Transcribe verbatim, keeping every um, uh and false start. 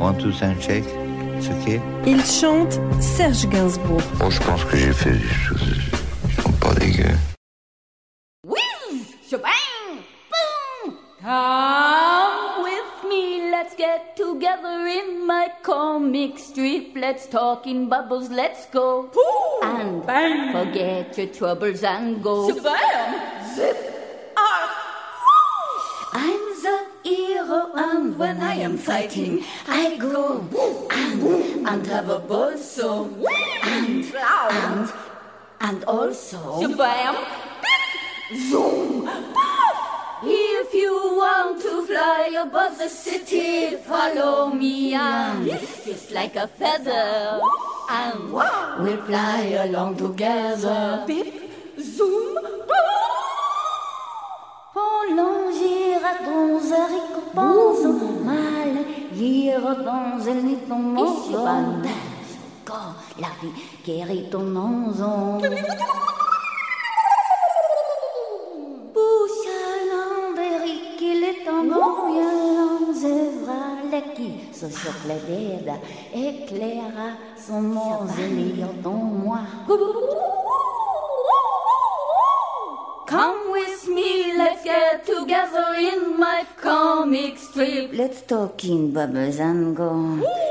One, two, three, check. It's okay. Il chante Serge Gainsbourg. Bon, je pense que j'ai fait des choses qui sont pas dégueu. Whiz! Shebang! Boom! Come with me, let's get together in my comic strip. Let's talk in bubbles, let's go. Ooh, and bang. Forget your troubles and go. Shabam! Zip! Ah! I'm the hero, and when I am fighting, I go and, and have a ball, so and, and, and also shabam! Zoom! If you want to fly above the city, follow me and just like a feather, and we'll fly along together. Bip, zoom, Polongiraton, zaricopanzo, mal, giraton, zeniton, monzon, quand la vie guérit ton onzon. Så chockladeda éclaira son mausolée dans moi. Come with me, let's get together in my comic strip. Let's talk in bubbles and go.